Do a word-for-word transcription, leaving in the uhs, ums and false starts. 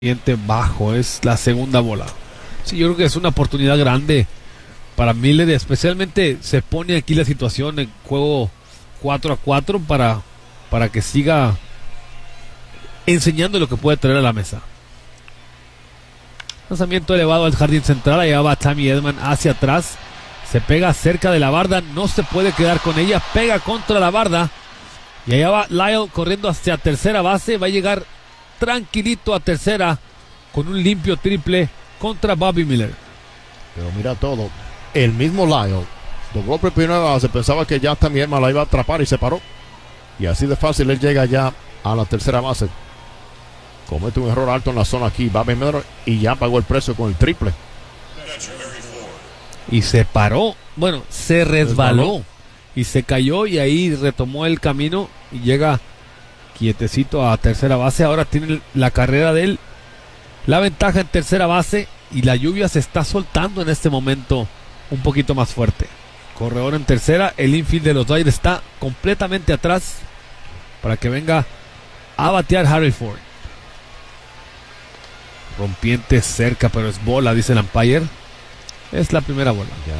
Siguiente bajo, es la segunda bola. Sí, yo creo que es una oportunidad grande para Miller, especialmente se pone aquí la situación en juego cuatro a cuatro para, para que siga enseñando lo que puede traer a la mesa. Lanzamiento elevado al jardín central, allá va Tommy Edman hacia atrás, se pega cerca de la barda, no se puede quedar con ella, pega contra la barda y allá va Lyle corriendo hacia tercera base, va a llegar tranquilito a tercera con un limpio triple contra Bobby Miller. Pero mira todo, el mismo Lyle dobló por primera base, pensaba que ya también la iba a atrapar y se paró, y así de fácil él llega ya a la tercera base. Comete un error alto en la zona aquí Bobby Miller y ya pagó el precio con el triple y se paró, bueno, se resbaló, resbaló y se cayó y ahí retomó el camino y llega quietecito a tercera base. Ahora tiene la carrera de él, la ventaja en tercera base, y la lluvia se está soltando en este momento un poquito más fuerte. Corredor en tercera, el infield de los Dodgers está completamente atrás para que venga a batear Harry Ford. Rompiente cerca, pero es bola, dice el umpire. Es la primera bola. Ya